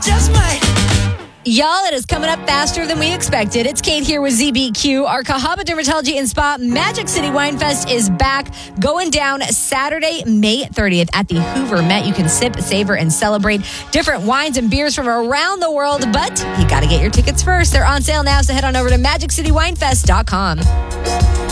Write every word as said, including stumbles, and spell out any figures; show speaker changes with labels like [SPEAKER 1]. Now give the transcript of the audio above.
[SPEAKER 1] just might.
[SPEAKER 2] Y'all, it is coming up faster than we expected. It's Kate here with Z B Q. Our Cahaba Dermatology and Spa Magic City Wine Fest is back, going down Saturday, May thirtieth at the Hoover Met. You can sip, savor, and celebrate different wines and beers from around the world, but you got to get your tickets first. They're on sale now, so head on over to magic city wine fest dot com.